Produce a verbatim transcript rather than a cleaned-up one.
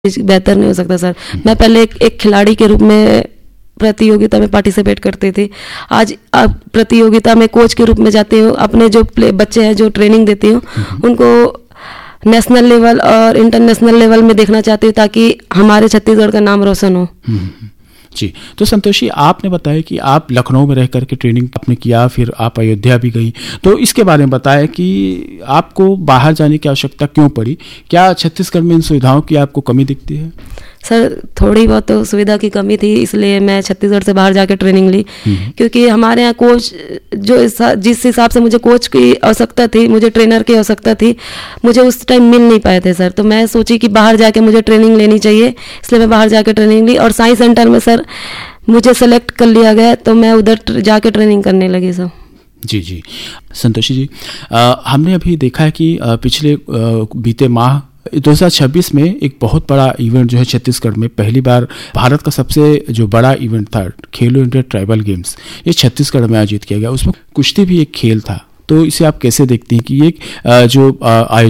बेहतर नहीं हो सकता सर। मैं पहले एक, एक खिलाड़ी के रूप में प्रतियोगिता में पार्टिसिपेट करती थी। आज अब प्रतियोगिता में कोच के रूप में जाती हूँ। अपने जो प्ले बच्चे हैं जो ट्रेनिंग देती हूँ उनको नेशनल लेवल और इंटरनेशनल लेवल में देखना चाहती हूँ ताकि हमारे छत्तीसगढ़ का नाम रोशन हो। जी, तो संतोषी, आपने बताया कि आप लखनऊ में रह करके ट्रेनिंग आपने किया, फिर आप अयोध्या भी गई, तो इसके बारे में बताया कि आपको बाहर जाने की आवश्यकता क्यों पड़ी? क्या छत्तीसगढ़ में इन सुविधाओं की आपको कमी दिखती है? सर थोड़ी बहुत तो सुविधा की कमी थी, इसलिए मैं छत्तीसगढ़ से बाहर जाकर ट्रेनिंग ली। क्योंकि हमारे यहाँ कोच जो जिस हिसाब से मुझे कोच की आवश्यकता थी, मुझे ट्रेनर की आवश्यकता थी, मुझे उस टाइम मिल नहीं पाए थे सर। तो मैं सोची कि बाहर जाके मुझे ट्रेनिंग लेनी चाहिए, इसलिए मैं बाहर जाकर ट्रेनिंग ली और साइंस सेंटर में सर मुझे सेलेक्ट कर लिया गया, तो मैं उधर जाके ट्रेनिंग करने लगी सर। जी जी, संतोषी जी, आ, हमने अभी देखा है कि आ, पिछले आ, बीते माह दो हज़ार छब्बीस में एक बहुत बड़ा इवेंट जो है छत्तीसगढ़ में पहली बार भारत का सबसे जो बड़ा इवेंट था खेलो इंडिया ट्राइबल गेम्स, ये छत्तीसगढ़ में आयोजित किया गया। उसमें कुश्ती भी एक खेल था, तो इसे आप कैसे देखती हैं कि ये जो आयोजन